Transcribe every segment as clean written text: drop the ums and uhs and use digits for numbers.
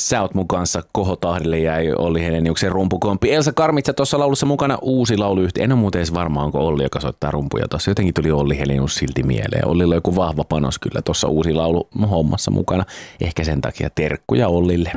Sä oot mun kanssa, kohotahdille jäi Olli Heleniuksen rumpukompi. Elsa Karmitsa tuossa laulussa mukana, uusi lauluyhtiö. En ole muuten edes varma, onko Olli, joka soittaa rumpuja tuossa. Jotenkin tuli Olli Helenius silti mieleen. Ollilla on joku vahva panos kyllä tuossa uusi laulu hommassa mukana. Ehkä sen takia terkkuja Ollille.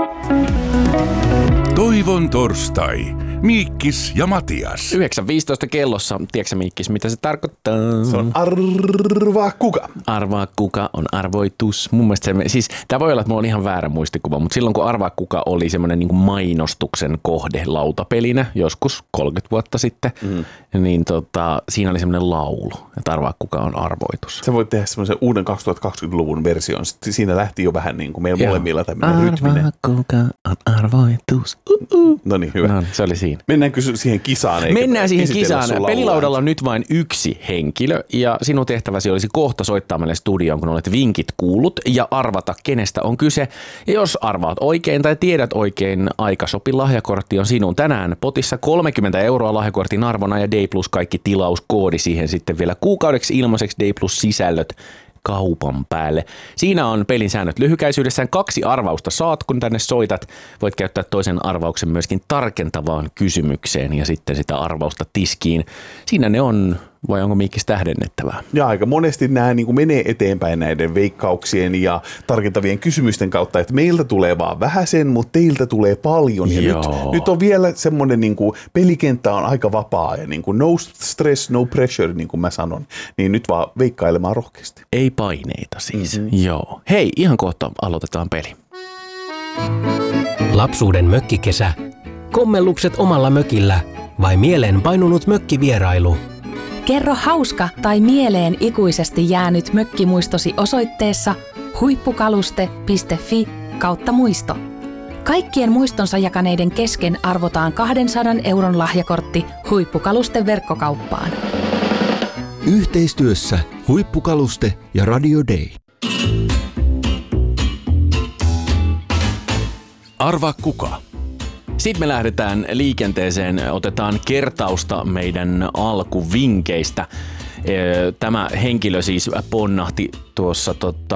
Toivon torstai. Miikkis ja Matias. 9.15 kellossa. Tiedätkö Miikkis, mitä se tarkoittaa? Se on arvaa kuka. Arvaa kuka on arvoitus. Mun mielestä siis tämä voi olla, että mulla on ihan väärä muistikuva, mutta silloin kun arvaa kuka oli semmoinen niin kuin mainostuksen kohde lautapelinä joskus 30 vuotta sitten, niin siinä oli semmoinen laulu, että arvaa kuka on arvoitus. Se voi tehdä semmoisen uuden 2020-luvun version. Siinä lähti jo vähän niin kuin meillä molemmilla tämmöinen rytminen. Arvaa kuka on arvoitus. No niin, hyvä. No, se oli siinä. Mennäänkö siihen kisaan? Mennään siihen kisaan. Pelilaudalla on nyt vain yksi henkilö ja sinun tehtäväsi olisi kohta soittaa meille studioon, kun olet vinkit kuullut ja arvata, kenestä on kyse. Ja jos arvaat oikein tai tiedät oikein, Aikasopi lahjakortti on sinun. Tänään potissa 30 € lahjakortin arvona ja Day Plus kaikki tilauskoodi siihen sitten vielä kuukaudeksi ilmaiseksi Day Plus sisällöt kaupan päälle. Siinä on pelin säännöt lyhykäisyydessään. 2 arvausta saat, kun tänne soitat. Voit käyttää toisen arvauksen myöskin tarkentavaan kysymykseen ja sitten sitä arvausta tiskiin. Siinä ne on, vai onko Miikkis tähdennettävää? Ja aika monesti nämä niin kuin menee eteenpäin näiden veikkauksien ja tarkentavien kysymysten kautta, että meiltä tulee vaan vähäsen, mutta teiltä tulee paljon. Ja nyt on vielä semmoinen, niin kuin pelikenttä on aika vapaa ja niin kuin no stress, no pressure, niin kuin mä sanon. Niin nyt vaan veikkailemaan rohkeasti. Ei paineita siis. Joo. Hei, ihan kohta aloitetaan peli. Lapsuuden mökkikesä. Kommellukset omalla mökillä vai mieleen painunut mökkivierailu? Kerro hauska tai mieleen ikuisesti jäänyt mökkimuistosi osoitteessa huippukaluste.fi/muisto. Kaikkien muistonsa jakaneiden kesken arvotaan 200 € lahjakortti Huippukalusten verkkokauppaan. Yhteistyössä Huippukaluste ja Radio Day. Arvaa kuka. Sitten me lähdetään liikenteeseen, otetaan kertausta meidän alkuvinkkeistä. Tämä henkilö siis ponnahti tuossa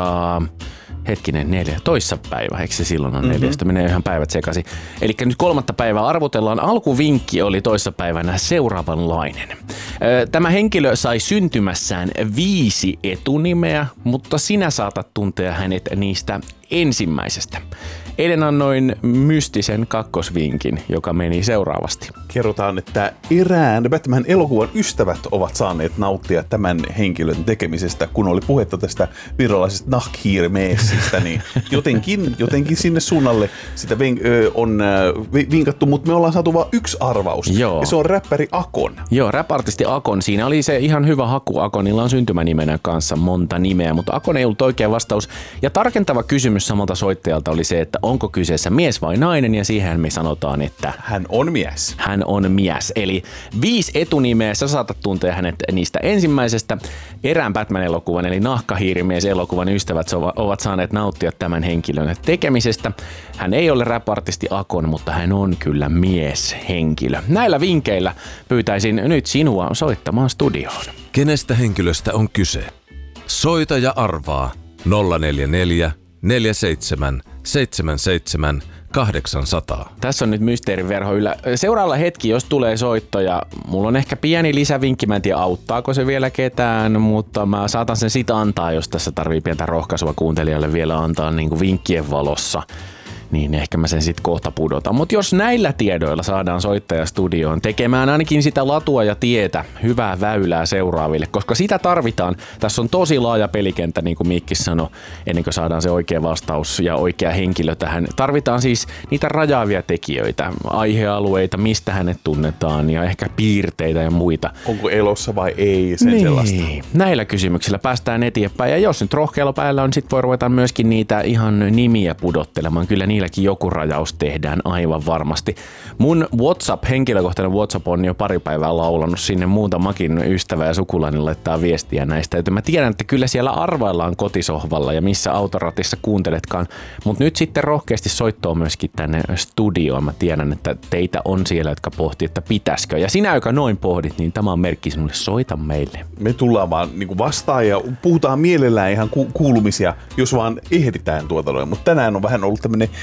toissapäivä, eikö se silloin on 4, menee ihan päivät sekaisin. Eli nyt 3. päivää arvotellaan. Alkuvinkki oli toissapäivänä seuraavanlainen. Tämä henkilö sai syntymässään 5 etunimeä, mutta sinä saatat tuntea hänet niistä ensimmäisestä. Eilen annoin mystisen kakkosvinkin, joka meni seuraavasti. Kerrotaan, että erään Batman-elokuvan ystävät ovat saaneet nauttia tämän henkilön tekemisestä, kun oli puhetta tästä virolaisesta Nakhir-meessistä, niin jotenkin sinne suunnalle sitä on vinkattu, mutta me ollaan saatu vain 1 arvaus. Joo. Ja se on räppäri Akon. Joo, rap-artisti Akon. Siinä oli se ihan hyvä haku. Akonilla on syntymänimenä kanssa monta nimeä, mutta Akon ei ollut oikea vastaus. Ja tarkentava kysymys samalta soittajalta oli se, että onko kyseessä mies vai nainen, ja siihen me sanotaan, että hän on mies. Hän on mies. Eli 5 etunimeä, sä saatat tuntea hänet niistä ensimmäisestä. Erään Batman-elokuvan, eli Nahkahiirimies-elokuvan ystävät ovat saaneet nauttia tämän henkilön tekemisestä. Hän ei ole rap-artisti Akon, mutta hän on kyllä mieshenkilö. Näillä vinkkeillä pyytäisin nyt sinua soittamaan studioon. Kenestä henkilöstä on kyse? Soita ja arvaa 044 47 77 800. Tässä on nyt mysteeriverho yllä. Seuraavalla hetki, jos tulee soittoja, mulla on ehkä pieni lisävinkki, mä en tiedä auttaako se vielä ketään, mutta mä saatan sen sit antaa, jos tässä tarvii pientä rohkaisua kuuntelijalle vielä antaa niin kuin vinkkien valossa. Niin ehkä mä sen sit kohta pudotan. Mutta jos näillä tiedoilla saadaan soittaja studioon tekemään ainakin sitä latua ja tietä, hyvää väylää seuraaville, koska sitä tarvitaan. Tässä on tosi laaja pelikenttä, niin kuin Miikki sanoi, ennen kuin saadaan se oikea vastaus ja oikea henkilö tähän. Tarvitaan siis niitä rajaavia tekijöitä, aihealueita, mistä hänet tunnetaan ja ehkä piirteitä ja muita. Onko elossa vai ei, sen sellaista. Näillä kysymyksillä päästään eteenpäin. Ja jos nyt rohkealla päällä on, sit voi ruveta myöskin niitä ihan nimiä pudottelemaan. Kyllä niilläkin joku rajaus tehdään aivan varmasti. Mun henkilökohtainen WhatsApp on jo pari päivää laulannut sinne muutamakin ystävä ja sukulainen laittaa viestiä näistä. Joten mä tiedän, että kyllä siellä arvaillaan kotisohvalla ja missä autoratissa kuunteletkaan. Mutta nyt sitten rohkeasti soittoa myöskin tänne studioon. Mä tiedän, että teitä on siellä, jotka pohtii, että pitäisikö. Ja sinä, joka noin pohdit, niin tämä on merkki sinulle, soita meille. Me tullaan vaan niin vastaan ja puhutaan mielellään ihan kuulumisia, jos vaan ehditään tuota noin. Mutta tänään on vähän ollut tämmöinen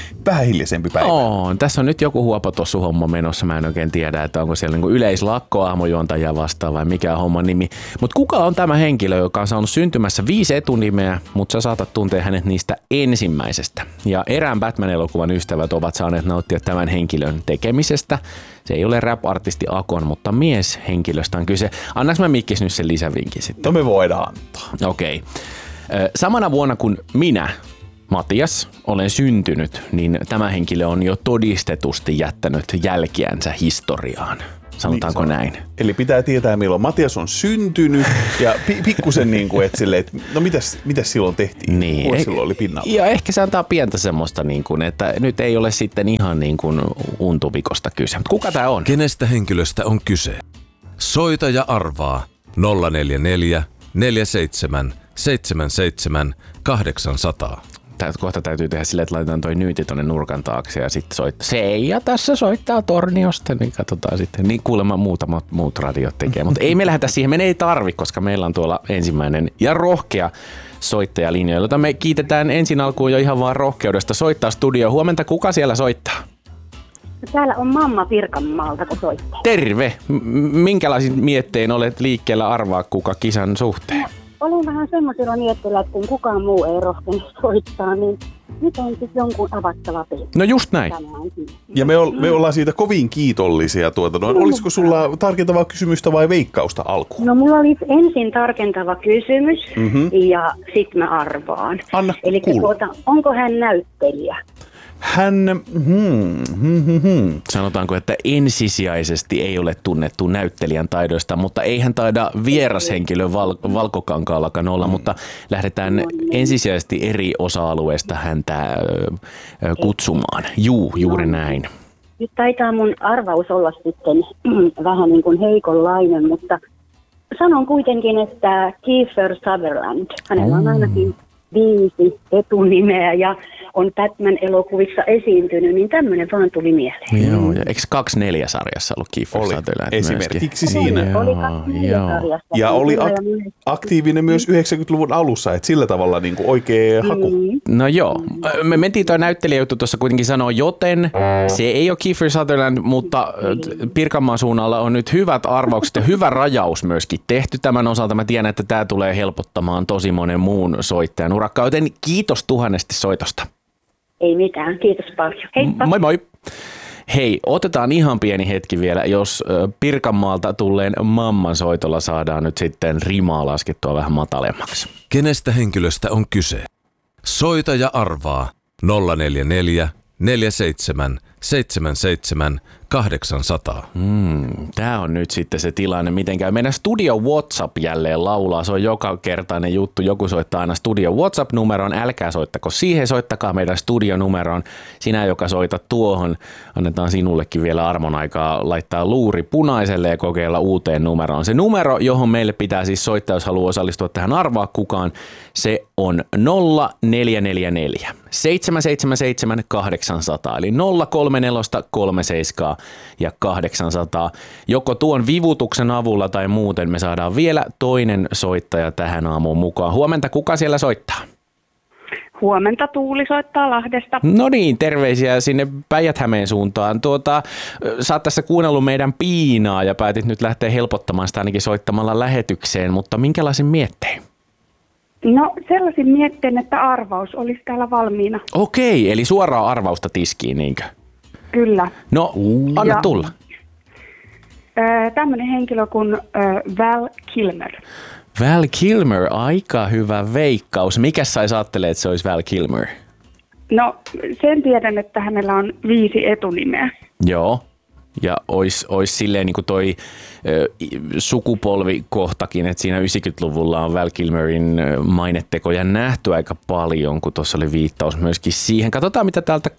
vähän hiljaisempi päivä. Tässä on nyt joku huopatossu-homma menossa. Mä en oikein tiedä, että onko siellä niinku yleislakko aamujuontajia vastaan vai mikä on homman nimi. Mutta kuka on tämä henkilö, joka on saanut syntymässä 5 etunimeä, mutta sä saatat tuntea hänet niistä ensimmäisestä. Ja erään Batman-elokuvan ystävät ovat saaneet nauttia tämän henkilön tekemisestä. Se ei ole rap-artisti Akon, mutta mieshenkilöstä on kyse. Annaks mä Mikkis nyt sen lisävinkin sitten? No me voidaan antaa. Okei. Samana vuonna kun minä, Matias, olen syntynyt, niin tämä henkilö on jo todistetusti jättänyt jälkiänsä historiaan. Sanotaanko niin näin? Eli pitää tietää, milloin Matias on syntynyt ja pikkusen niin kuin, että no mitäs silloin tehtiin? Niin. Kuinka silloin oli pinnalla? Ja ehkä se antaa pientä semmoista, niin kuin, että nyt ei ole sitten ihan niin kuin untuvikosta kyse. Kuka tämä on? Kenestä henkilöstä on kyse? Soita ja arvaa 044 47 77 800. Kohta täytyy tehdä silleen, että laitetaan toi nyyti tonne nurkan taakse ja sitten soittaa. Seija tässä soittaa Torniosta, niin katsotaan sitten. Niin kuulemma muutamat muut radiot tekee, mutta ei me lähdetä siihen. Me ei tarvi, koska meillä on tuolla ensimmäinen ja rohkea soittajalinjoilla, jota me kiitetään ensin alkuun jo ihan vaan rohkeudesta soittaa studio. Huomenta, kuka siellä soittaa? Täällä on mamma Pirkanmaalta, kun soittaa. Terve! Minkälaisin miettein olet liikkeellä arvaa kuka kisan suhteen? Olin vähän semmoisella mietteellä, että kun kukaan muu ei rohkenut soittaa, niin nyt on sitten jonkun avattava peli. No just näin. Ja me ollaan siitä kovin kiitollisia. Olisiko sulla tarkentavaa kysymystä vai veikkausta alkuun? No mulla oli ensin tarkentava kysymys ja sitten mä arvaan. Anna eli onko hän näyttelijä? Sanotaanko, että ensisijaisesti ei ole tunnettu näyttelijän taidoista, mutta ei hän taida vierashenkilö valkokankaallakaan olla, mutta lähdetään ensisijaisesti eri osa-alueista häntä kutsumaan. Juuri näin. Nyt taitaa mun arvaus olla sitten vähän niin kuin heikonlainen, mutta sanon kuitenkin, että Kiefer Sutherland, hänellä on ainakin 5 etunimeä ja on Batman-elokuvissa esiintynyt, niin tämmöinen vaan tuli mieleen. Joo, ja eikö 24-sarjassa ollut Kiefer Sutherland esimerkiksi siinä. Oli 24-sarjassa. Ja oli aktiivinen myös 90-luvun alussa, että sillä tavalla niin kuin oikea haku. No joo, me mentiin tuo näyttelijäjuttu tuossa kuitenkin sanoa, joten se ei ole Kiefer Sutherland, mutta Pirkanmaan suunnalla on nyt hyvät arvaukset ja hyvä rajaus myöskin tehty tämän osalta. Mä tiedän, että tämä tulee helpottamaan tosi monen muun soittajan urakkaa, joten kiitos tuhannesti soitosta. Ei mitään, kiitos paljon. Heippa. Moi moi. Hei, otetaan ihan pieni hetki vielä, jos Pirkanmaalta tulleen mamman soitolla saadaan nyt sitten rimaa laskettua vähän matalemmaksi. Kenestä henkilöstä on kyse? Soita ja arvaa 044 47 77 800. Tää on nyt sitten se tilanne, miten käy. Meidän Studio WhatsApp jälleen laulaa. Se on joka kertainen juttu. Joku soittaa aina Studio WhatsApp-numeroon. Älkää soittako siihen, soittakaa meidän studionumeroon. Sinä, joka soitat tuohon, annetaan sinullekin vielä armon aikaa laittaa luuri punaiselle ja kokeilla uuteen numeroon. Se numero, johon meille pitää siis soittaa, jos haluaa osallistua tähän arvaa kukaan, se on 0444 777 800, eli 034 37 ja 800. Joko tuon vivutuksen avulla tai muuten me saadaan vielä toinen soittaja tähän aamuun mukaan. Huomenta, kuka siellä soittaa? Huomenta, Tuuli soittaa Lahdesta. No niin, terveisiä sinne Päijät-Hämeen suuntaan. Sä oot tässä kuunnellut meidän piinaa ja päätit nyt lähteä helpottamaan sitä ainakin soittamalla lähetykseen, mutta minkälaisin miettein? No sellaisin mietteen, että arvaus olisi täällä valmiina. Okei, eli suoraa arvausta tiskiin, niinkö? Kyllä. No, anna tulla. Tämmöinen henkilö kuin Val Kilmer. Val Kilmer, aika hyvä veikkaus. Mikä sais ajattelee, että se olisi Val Kilmer? No sen tiedän, että hänellä on 5 etunimeä. Joo. Ja olisi silleen niin kuin toi sukupolvikohtakin, että siinä 90-luvulla on Val Kilmerin mainetekoja nähty aika paljon, kun tuossa oli viittaus myöskin siihen. Katsotaan, mitä täältä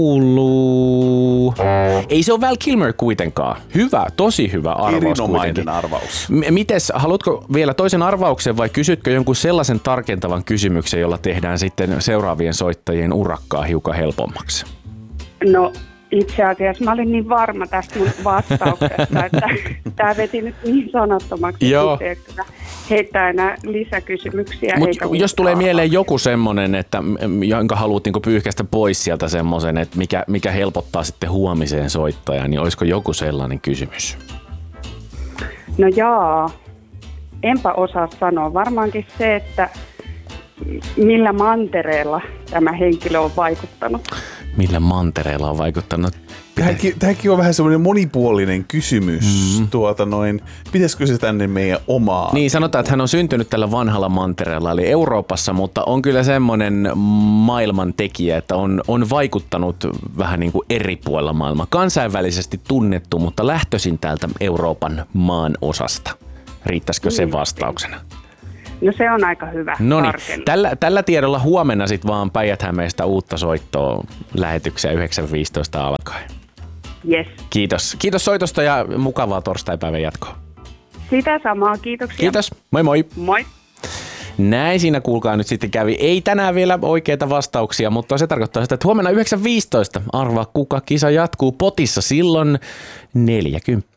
kuuluu. Ei se ole Val Kilmer kuitenkaan. Hyvä, tosi hyvä arvaus. Erinomainen arvaus. Mites, haluatko vielä toisen arvauksen vai kysytkö jonkun sellaisen tarkentavan kysymyksen, jolla tehdään sitten seuraavien soittajien urakkaa hiukan helpommaksi? No Itse asiassa mä olin niin varma tästä mun vastauksesta, että tämä veti nyt niin sanattomaksi, että heittää enää lisäkysymyksiä. Jos tulee mieleen joku semmoinen, että jonka haluat niinku pyyhkäistä pois sieltä semmoisen, että mikä helpottaa sitten huomiseen soittajaan, niin olisiko joku sellainen kysymys? No jaa, enpä osaa sanoa. Varmaankin se, että millä mantereella tämä henkilö on vaikuttanut. Millä mantereella on vaikuttanut? Tämäkin on vähän semmoinen monipuolinen kysymys. Pitäisikö se tänne meidän omaa? Niin, sanotaan, että hän on syntynyt tällä vanhalla mantereella, eli Euroopassa, mutta on kyllä semmoinen maailman tekijä, että on vaikuttanut vähän niin kuin eri puolilla maailmaa. Kansainvälisesti tunnettu, mutta lähtöisin täältä Euroopan maan osasta. Riittäisikö se vastauksena? No se on aika hyvä. No niin, tällä tiedolla huomenna sitten vaan Päijät-Hämeestä uutta soittoa lähetyksiä 9.15 alkaen. Yes. Kiitos soitosta ja mukavaa torstaipäivän jatkoa. Sitä samaa, kiitoksia. Kiitos, moi moi. Moi. Näin siinä kuulkaa nyt sitten kävi. Ei tänään vielä oikeita vastauksia, mutta se tarkoittaa sitä, että huomenna 9.15 arvaa kuka kisa jatkuu potissa silloin 40.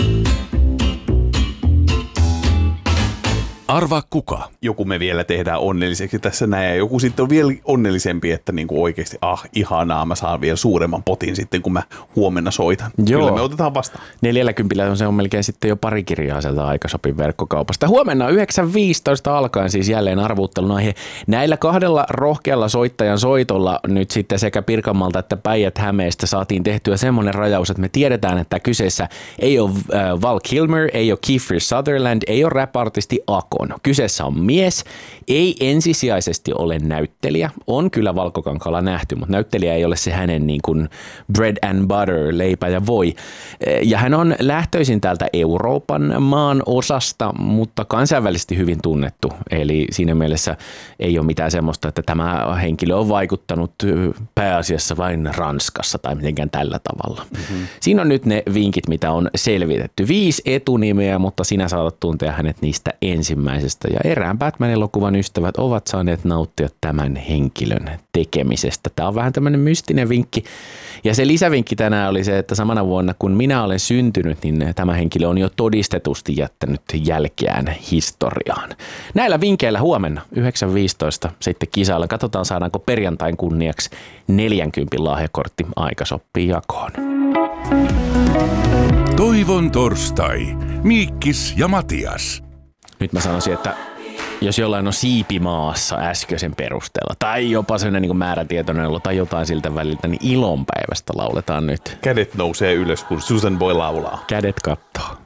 Arvaa kuka. Joku me vielä tehdään onnelliseksi tässä näin ja joku sitten on vielä onnellisempi, että niinku oikeasti ihanaa, mä saan vielä suuremman potin sitten, kun mä huomenna soitan. Joo. Kyllä me otetaan vastaan. 40 se on melkein sitten jo pari kirjaa sieltä Aikasopin verkkokaupasta. Huomenna 9.15 alkaen siis jälleen arvuuttelun aihe. Näillä kahdella rohkealla soittajan soitolla nyt sitten sekä Pirkanmaalta että Päijät-Hämeestä saatiin tehtyä semmoinen rajaus, että me tiedetään, että kyseessä ei ole Val Kilmer, ei ole Kiefer Sutherland, ei ole rap-artisti Akon. Kyseessä on mies, ei ensisijaisesti ole näyttelijä. On kyllä Valkokankaalla nähty, mutta näyttelijä ei ole se hänen niin kuin bread and butter, leipä ja voi. Ja hän on lähtöisin täältä Euroopan maan osasta, mutta kansainvälisesti hyvin tunnettu. Eli siinä mielessä ei ole mitään semmoista, että tämä henkilö on vaikuttanut pääasiassa vain Ranskassa tai mitenkään tällä tavalla. Mm-hmm. Siinä on nyt ne vinkit, mitä on selvitetty. 5 etunimeä, mutta sinä saatat tuntea hänet niistä ensimmäisestä. Ja erään Batman-elokuvan ystävät ovat saaneet nauttia tämän henkilön tekemisestä. Tämä on vähän tämmöinen mystinen vinkki. Ja se lisävinkki tänään oli se, että samana vuonna kun minä olen syntynyt, niin tämä henkilö on jo todistetusti jättänyt jälkeään historiaan. Näillä vinkkeillä huomenna 9.15 sitten kisailla. Katsotaan saadaanko perjantain kunniaksi 40 lahjakortti Aikasoppiin jakoon. Toivon torstai. Miikkis ja Matias. Nyt mä sanoisin, että jos jollain on siipimaassa äskeisen perusteella tai jopa sellainen niin kuin määrätietoinen olo tai jotain siltä väliltä, niin ilonpäivästä lauletaan nyt. Kädet nousee ylös, kun Susan Boy laulaa. Kädet kattoo.